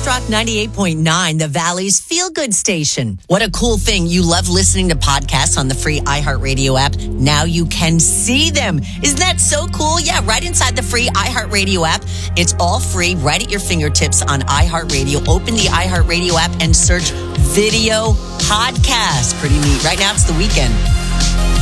Soft Rock 98.9, the Valley's feel-good station. What a cool thing. You love listening to podcasts on the free iHeartRadio app. Now you can see them. Isn't that so cool? Yeah, right inside the free iHeartRadio app. It's all free, right at your fingertips on iHeartRadio. Open the iHeartRadio app and search Video Podcast. Pretty neat. Right now it's the weekend.